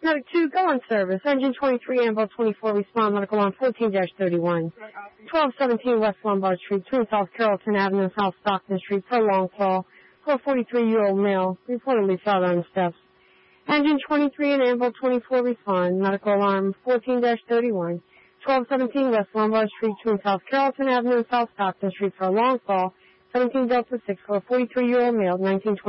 Medic 2, go on service. Engine 23, Ambo 24, respond. Medical on 14-31. 1217 West Lombard Street, between South Carrollton Avenue, South Stockton Street, for a long call. For a 43-year-old male, reportedly fell down the steps. Engine 23 and Ambo 24 respond. Medical alarm 14-31. 1217 West Lombard Street, between South Carrollton Avenue and South Stockton Street, for a long call. 17 Delta 6 for a 43-year-old male, 1920.